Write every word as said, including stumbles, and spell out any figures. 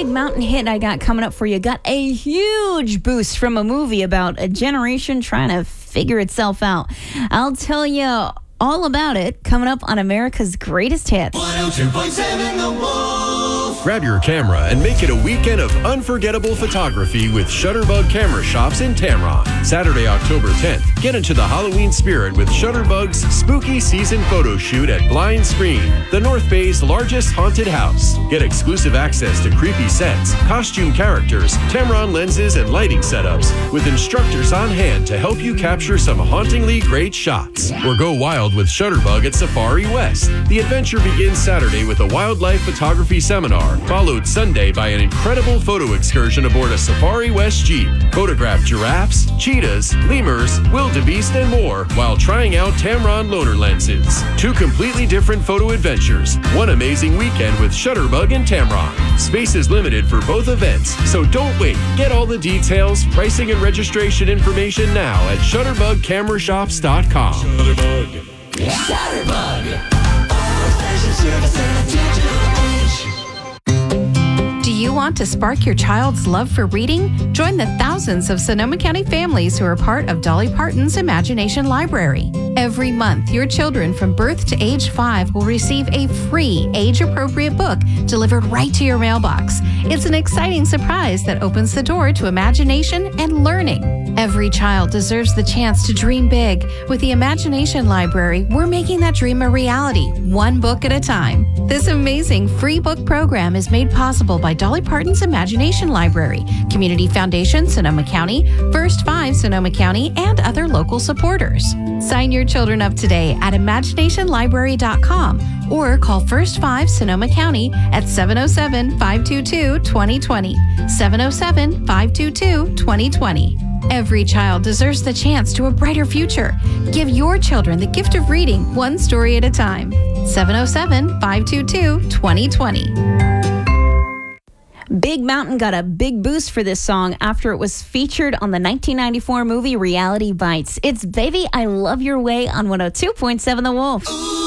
mountain hit I got coming up for you got a huge boost from a movie about a generation trying to figure itself out. I'll tell you all about it coming up on America's Greatest Hits. one oh two point seven The Wolf. Grab your camera and make it a weekend of unforgettable photography with Shutterbug Camera Shops in Tamron. Saturday, October tenth. Get into the Halloween spirit with Shutterbug's spooky season photo shoot at Blind Screen, the North Bay's largest haunted house. Get exclusive access to creepy sets, costume characters, Tamron lenses, and lighting setups with instructors on hand to help you capture some hauntingly great shots. Or go wild with Shutterbug at Safari West. The adventure begins Saturday with a wildlife photography seminar, followed Sunday by an incredible photo excursion aboard a Safari West Jeep. Photograph giraffes, cheetahs, lemurs, wildebeest, and more while trying out Tamron loaner lenses. Two completely different photo adventures. One amazing weekend with Shutterbug and Tamron. Space is limited for both events, so don't wait. Get all the details, pricing, and registration information now at shutterbug camera shops dot com. Shutterbug. Shutterbug. All fashion service and a digital age. Do you want to spark your child's love for reading? Join the thousands of Sonoma County families who are part of Dolly Parton's Imagination Library. Every month, your children from birth to age five will receive a free, age-appropriate book delivered right to your mailbox. It's an exciting surprise that opens the door to imagination and learning. Every child deserves the chance to dream big. With the Imagination Library, we're making that dream a reality, one book at a time. This amazing free book program is made possible by Dolly Parton's Imagination Library, Community Foundation, Sonoma County, First Five, Sonoma County, and other local supporters. Sign your children up today at imagination library dot com or call First Five Sonoma County at seven oh seven, five two two, two oh two oh, seven oh seven, five two two, two oh two oh. Every child deserves the chance to a brighter future. Give your children the gift of reading one story at a time. seven oh seven, five two two, two oh two oh. Big Mountain got a big boost for this song after it was featured on the nineteen ninety-four movie Reality Bites. It's Baby, I Love Your Way on one oh two point seven The Wolf.